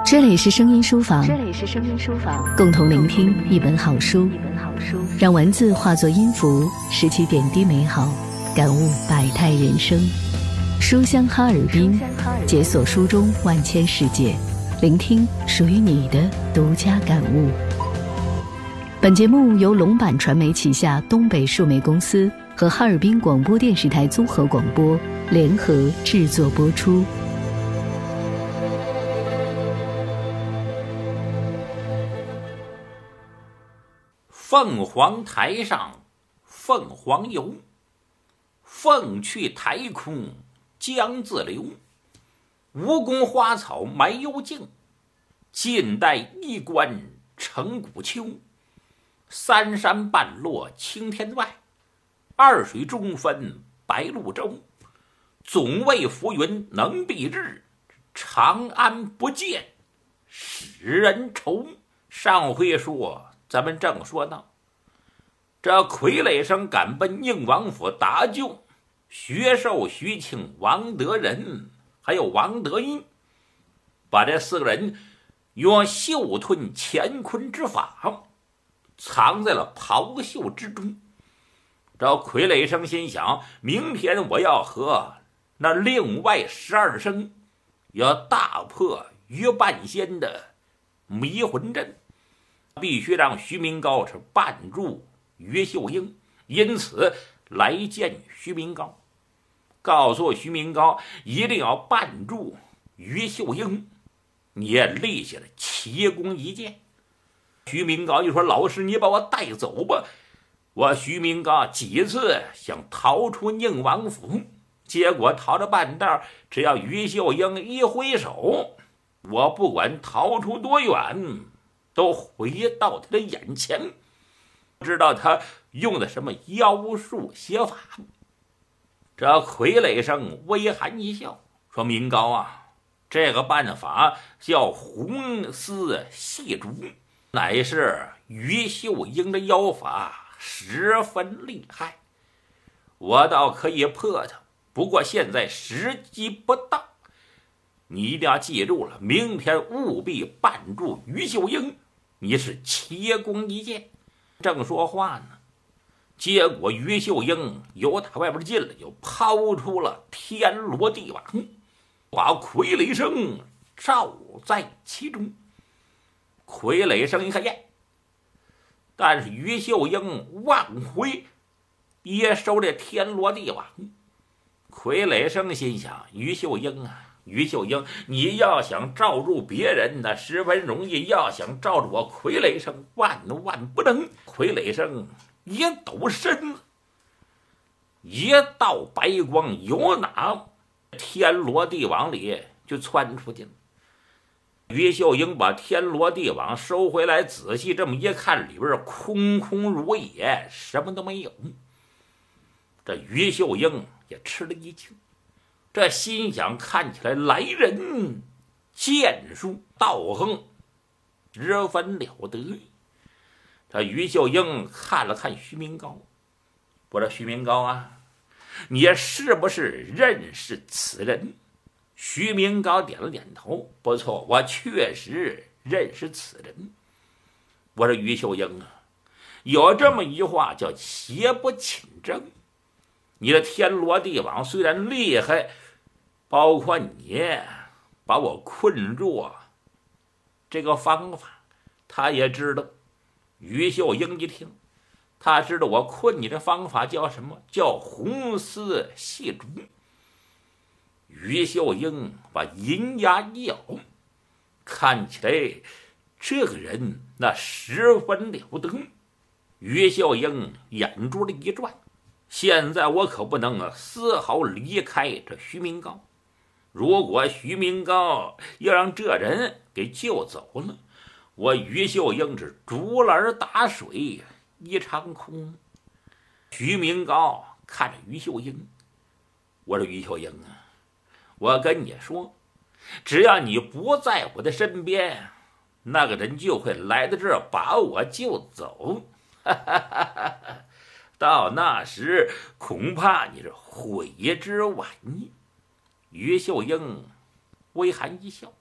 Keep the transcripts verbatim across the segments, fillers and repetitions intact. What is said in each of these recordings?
这里是声音书房， 这里是声音书房， 共同聆听一本好书， 一本好书， 让文字化作音符，拾起点滴美好，感悟百态人生。书香哈尔滨，解锁书中万千世界，聆听属于你的独家感悟。本节目由龙版传媒旗下东北数媒公司和哈尔滨广播电视台综合广播联合制作播出。 凤凰台上凤凰游，凤去台空江自流。蜈蚣花草埋幽径，晋代衣冠成古丘。三山半落青天外，二水中分白鹭洲。总为浮云能蔽日，长安不见使人愁。上回说咱们正说到，这傀儡生赶奔宁王府搭救薛寿、徐庆、王德仁还有王德一，把这四个人用袖吞乾坤之法藏在了袍袖之中。这傀儡生心想，明天我要和那另外十二生要大破于半仙的迷魂阵，必须让徐明高是绊住于秀英，因此来见徐明高，告诉徐明高一定要绊住于秀英，也立下了奇功一件。徐明高就说，老师你把我带走吧。我徐明高几次想逃出宁王府，结果逃到半道，只要于秀英一挥手，我不管逃出多远都回到他的眼前。不知道他用的什么妖术邪法。这傀儡生微含一笑，说，明高啊，这个办法叫红丝细竹，乃是于秀英的妖法，十分厉害，我倒可以破他，不过现在时机不到，你一定要记住了，明天务必绊住于秀英，你是奇功一件。正说话呢，结果于秀英由他外边进来，就抛出了天罗地网，把傀儡生罩在其中。傀儡生一看耶，但是于秀英万回也收这天罗地网。傀儡生心想，于秀英啊，于秀英，你要想罩住别人那十分容易，要想罩住我傀儡生万万不能。傀儡生一抖身子，一道白光由哪天罗地网里就窜出去了。于秀英把天罗地网收回来，仔细这么一看，里边空空如也，什么都没有。这于秀英也吃了一惊，这心想，看起来来人剑术道行十分了得。这于秀英看了看徐明高，我说，徐明高啊，你是不是认识此人？徐明高点了点头，不错，我确实认识此人。我说，于秀英啊，有这么一话叫邪不侵正，你的天罗地网虽然厉害，包括你把我困住这个方法他也知道。于秀英一听，他知道我困你的方法叫什么，叫红丝细竹。于秀英把银牙一咬，看起来这个人那十分了得。于秀英眼珠子一转，现在我可不能丝毫离开这徐明高，如果徐明高要让这人给救走了，我于秀英是竹篮打水一场空。徐明高看着于秀英，我说，于秀英啊，我跟你说，只要你不在我的身边，那个人就会来到这儿把我救走。到那时恐怕你是悔之晚矣。于秀英微含一笑，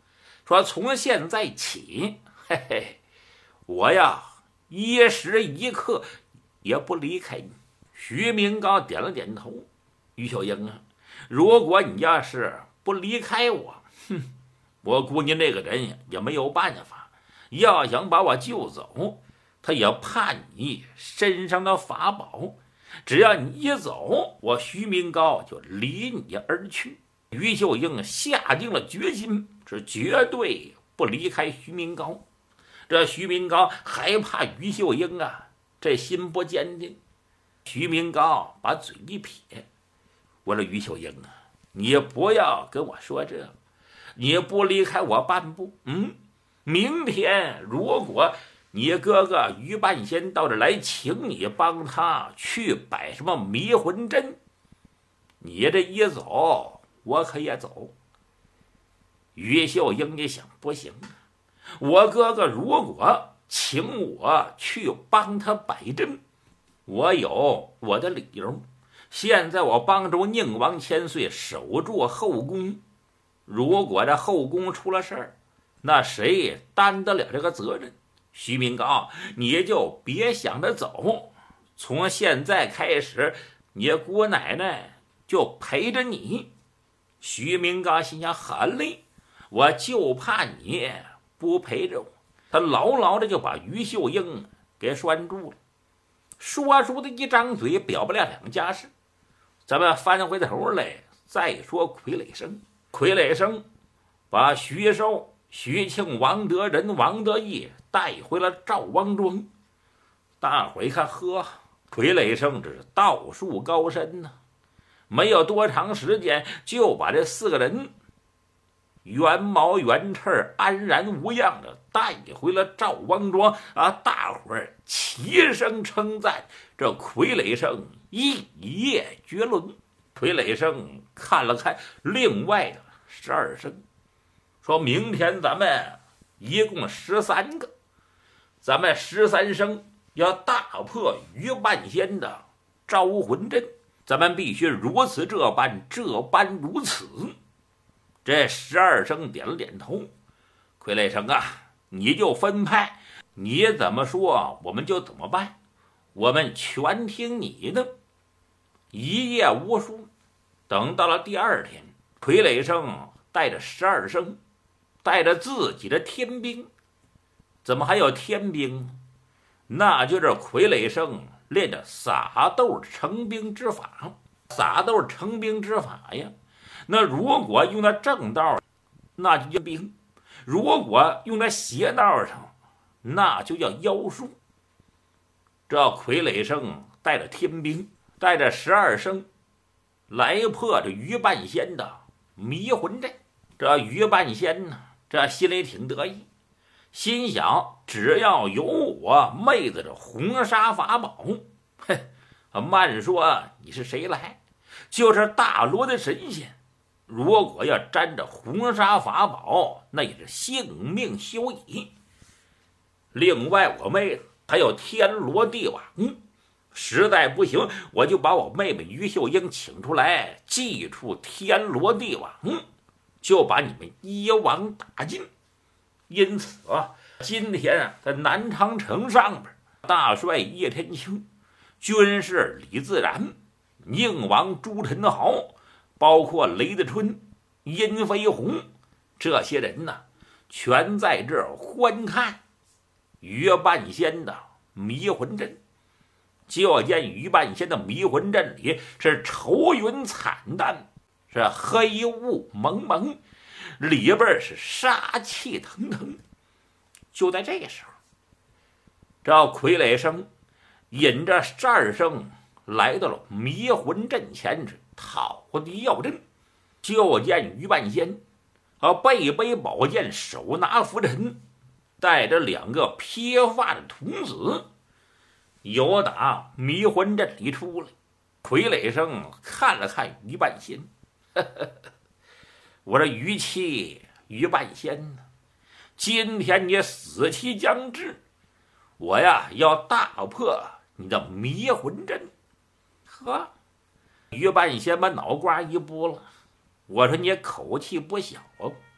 说从现在起，嘿嘿，我呀一时一刻也不离开你。徐明高点了点头。于秀英啊，如果你要是不离开我，哼，我估计那个人也没有办法，要想把我救走，他也怕你身上的法宝。只要你一走，我徐明高就离你而去。于秀英下定了决心，是绝对不离开徐明高。这徐明高还怕于秀英啊，这心不坚定。徐明高把嘴一撇，我说于秀英啊，你不要跟我说这，你不离开我半步，嗯，明天如果你哥哥于半仙到这来请你帮他去摆什么迷魂阵，你这一走，我可也走。于秀英一想，不行，我哥哥如果请我去帮他摆阵，我有我的理由。现在我帮助宁王千岁守住后宫，如果这后宫出了事儿，那谁担得了这个责任？徐明高，你就别想着走，从现在开始，你姑奶奶就陪着你。徐明高心想，好嘞，我就怕你不陪着我。他牢牢的就把于秀英给拴住了。说书的一张嘴表不了两家事，咱们翻回头来再说傀儡生。傀儡生把徐寿、徐庆、王德仁、王德义带回了赵王庄。大伙一看，呵，傀儡生这是道术高深呢、啊，没有多长时间就把这四个人原毛原翅安然无恙的带回了赵王庄啊！大伙儿齐声称赞这傀儡生一叶绝伦。傀儡生看了看另外的十二生，说明天咱们一共十三个，咱们十三生要大破于半仙的招魂阵，咱们必须如此这般，这般如此。这十二生点了点头。傀儡生啊，你就分派，你怎么说我们就怎么办，我们全听你的。一夜无书，等到了第二天，傀儡生带着十二生，带着自己的天兵。怎么还有天兵？那就是傀儡生练着撒豆成兵之法。撒豆成兵之法呀，那如果用在正道，那就叫兵；如果用在邪道上，那就叫妖术。这傀儡生带着天兵，带着十二生，来破这于半仙的迷魂阵。这于半仙呢，这心里挺得意，心想只要有我妹子这红纱法宝，嘿，慢说你是谁来，就是大罗的神仙，如果要沾着红纱法宝，那也是性命休矣。另外我妹子还有天罗地网，实在不行我就把我妹妹于秀英请出来，祭出天罗地网，就把你们一网打尽。因此啊，今天啊，在南长城上边，大帅叶天青，军士李自然，宁王朱宸濠，包括雷子春、殷飞鸿，这些人呢，全在这儿观看于半仙的迷魂阵。就见于半仙的迷魂阵里是愁云惨淡，是黑雾蒙蒙，里边是杀气腾腾。就在这时候，这傀儡生引着十二生来到了迷魂阵前，是讨敌要阵。就见于半仙啊，背背宝剑，手拿拂尘，带着两个披发的童子，由打迷魂阵里出来。傀儡生看了看于半仙，呵呵，我说于妻于半仙呢，今天你死期将至，我呀要大破你的迷魂阵。呵，于半仙把脑瓜一拨了，我说你口气不小，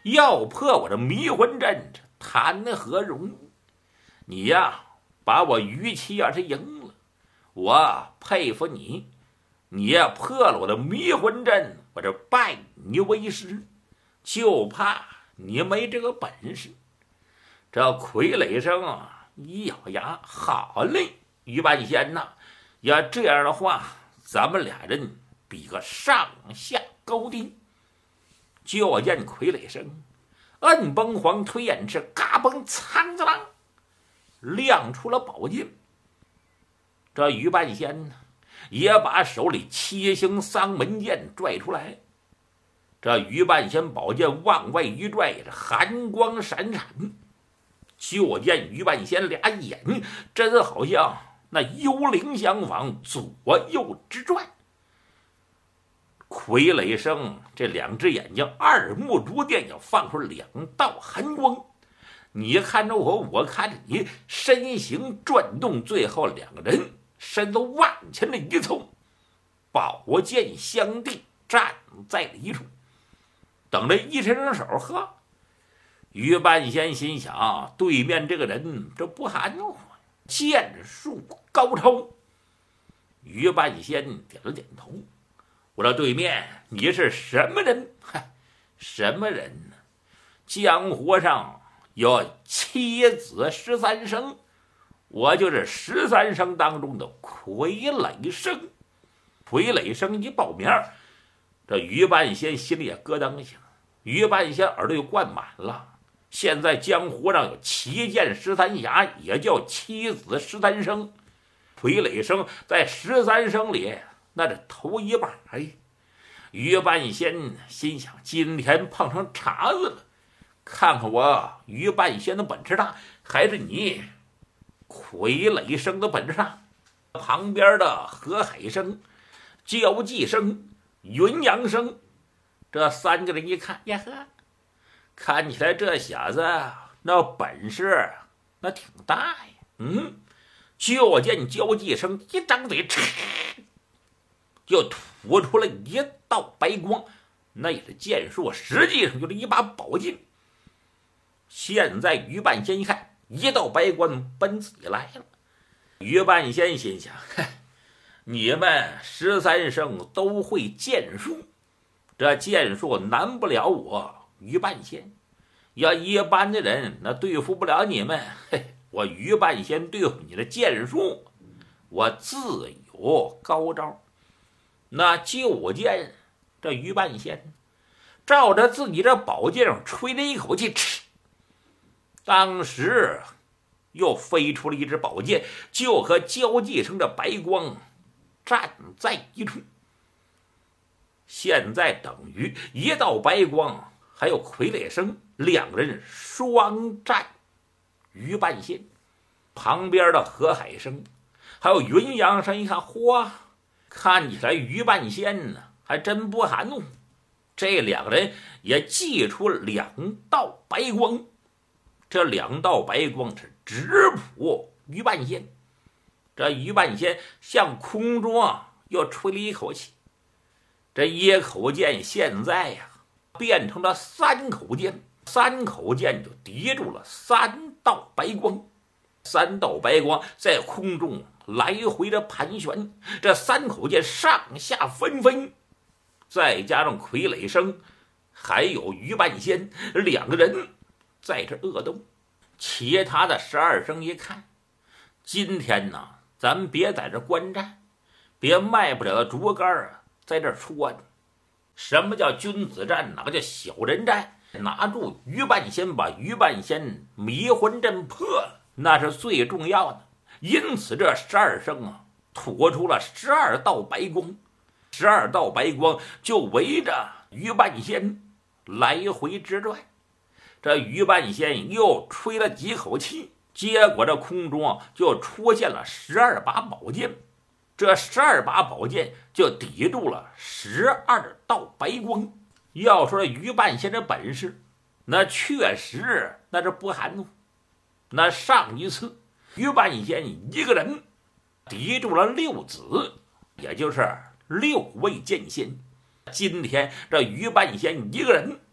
要破我这迷魂阵，谈何容易？你呀，把我于七要是赢了，我佩服你。你呀，破了我的迷魂阵，我这拜你为师，就怕你没这个本事。这傀儡生啊，一咬牙，好嘞，于半仙呐，要这样的话，咱们俩人比个上下高低。就见傀儡生摁崩黄推眼翅，嘎嘣苍子啷，亮出了宝剑。这于半仙呢，也把手里七星丧门剑拽出来。这于半仙宝剑往外一拽，这寒光闪闪。就见于半仙俩眼真好像那幽灵相仿，左右直转。傀儡生这两只眼睛二目如电，要放出两道寒光。你看着我，我看着你，身形转动，最后两个人身都往前的一凑，宝剑相递，站在了一处。等着一伸伸手，呵，于半仙心想，对面这个人这不含糊，剑术高超。于半仙点了点头，我说对面你是什么人？嗨，什么人呢？江湖上有七子十三生，我就是十三生当中的傀儡生。傀儡生一报名，这于半仙心里也咯噔一下。于半仙耳朵又灌满了，现在江湖上有七剑十三侠，也叫七子十三生。傀儡生在十三生里那是头一把哎。于半仙心想，今天碰上茬子了，看看我于半仙的本事大，还是你傀儡生的本事大。旁边的河海生、交际生、云阳生，这三个人一看呀呵，看起来这小子那本事那挺大呀。嗯，就见交际生一张嘴，就吐出了一道白光，那也是剑术，实际上就是一把宝剑。现在于半仙一看，一道白光奔自己来了。于半仙心想，你们十三生都会剑术，这剑术难不了我于半仙。要一般的人那对付不了你们，嘿，我于半仙对付你的剑术，我自有高招。那就见这于半仙照着自己这宝剑上吹了一口气，嗤，当时又飞出了一支宝剑，就和交际生这白光站在一处。现在等于一道白光还有傀儡生两人双战于半仙。旁边的河海生还有云阳生一看，嚯，看起来于半仙呢还真不含糊。这两个人也祭出两道白光，这两道白光是直扑于半仙。这于半仙向空中啊又吹了一口气，这一口剑现在呀、啊、变成了三口剑，三口剑就抵住了三道白光。三道白光在空中来回的盘旋，这三口剑上下纷纷，再加上傀儡生还有于半仙两个人在这恶斗。其他的十二生一看，今天呢咱们别在这观战，别卖不了的竹竿啊在这戳呢。什么叫君子战，哪个叫小人战？拿住于半仙，把于半仙迷魂阵破了，那是最重要的。因此这十二生啊吐出了十二道白光，十二道白光就围着于半仙来回直转。这于半仙又吹了几口气，结果这空中啊就出现了十二把宝剑，这十二把宝剑就抵住了十二道白光。要说于半仙的本事，那确实那是不含糊。那上一次于半仙一个人抵住了六子，也就是六位剑仙。今天这于半仙一个人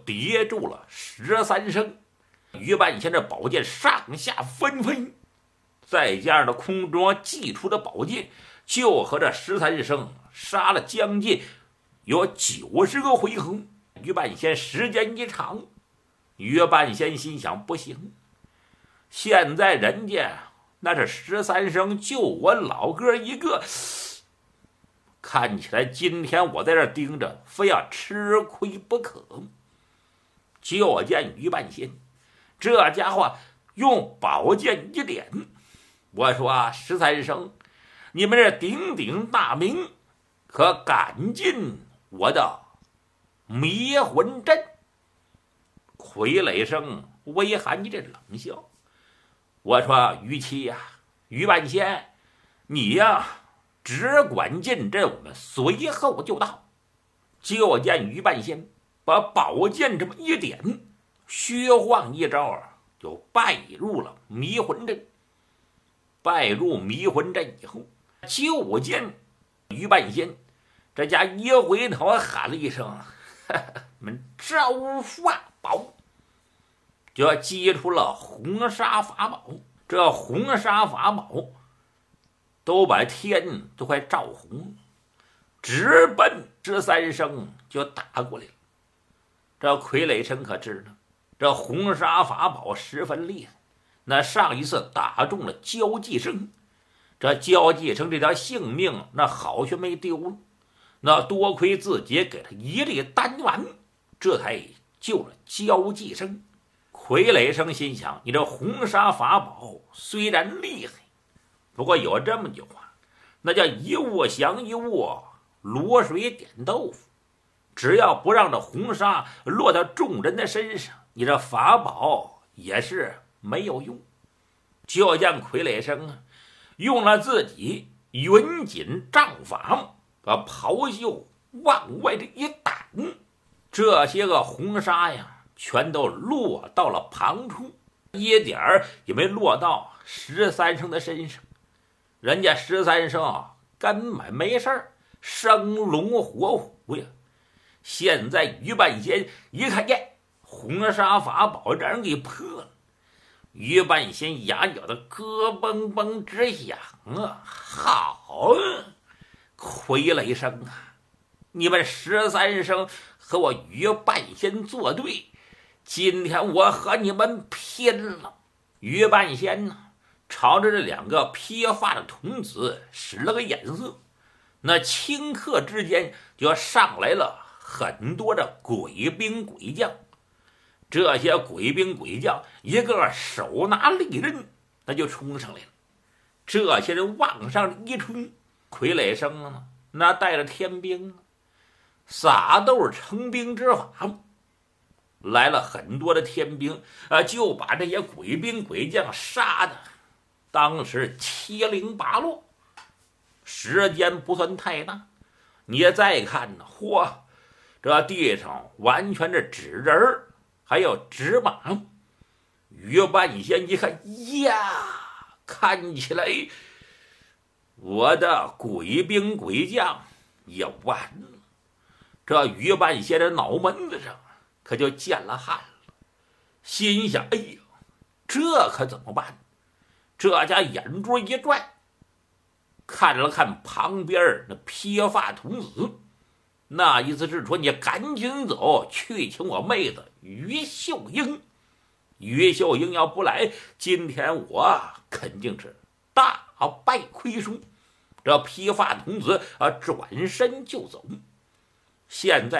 叠住了十三生。于半仙这宝剑上下纷飞，再加上这空中祭出的宝剑，就和这十三生杀了将近有九十个回合。于半仙时间一长，于半仙心想不行，现在人家那是十三生就我老哥一个，看起来今天我在这盯着非要吃亏不可。就见于半仙这家伙用宝剑一点，我说十三生，你们这鼎鼎大名可赶进我的迷魂阵？傀儡生微含一阵冷笑，我说于七呀、啊，于半仙，你呀只管进阵，我们随后就到。就见于半仙把宝剑这么一点，虚晃一招就拜入了迷魂阵。拜入迷魂阵以后，就见于半仙这家一回头喊了一声：“我们招法宝！”就祭出了红纱法宝。这红纱法宝都把天都快照红，直奔十三生就打过来了。这傀儡生可知道，这红纱法宝十分厉害。那上一次打中了焦继生，这焦继生这条性命那好像没丢了，那多亏自己给他一粒丹丸，这才救了焦继生。傀儡生心想，你这红纱法宝虽然厉害，不过有这么句话，那叫一握降一握，卤水点豆腐。只要不让这红纱落到众人的身上，你这法宝也是没有用。就见傀儡生啊，用了自己云锦杖法，把袍袖往外这一挡，这些个红纱呀全都落到了旁处，一点儿也没落到十三生的身上。人家十三生啊根本没事儿，生龙活虎呀。现在于半仙一看见红纱法宝让人给破了，于半仙牙咬的咯嘣嘣直响啊！好啊，傀儡生啊，你们十三生和我于半仙作对，今天我和你们拼了！于半仙呢，朝着这两个披发的童子使了个眼色，那顷刻之间就上来了很多的鬼兵鬼将。这些鬼兵鬼将一个手拿利刃，那就冲上来了。这些人往上一冲，傀儡生呢，那带着天兵，撒豆成兵之法，来了很多的天兵啊，就把这些鬼兵鬼将杀的当时七零八落。时间不算太大，你再看呢，嚯，这地上完全是纸人还有纸马。于半仙一看呀，看起来我的鬼兵鬼将也完了。这于半仙的脑门子上可就见了汗了，心想：哎呀，这可怎么办？这家眼珠一转，看了看旁边那披发童子，那意思是说，你赶紧走去请我妹子于秀英。于秀英要不来，今天我肯定是大败亏输。这披发童子啊，转身就走。现在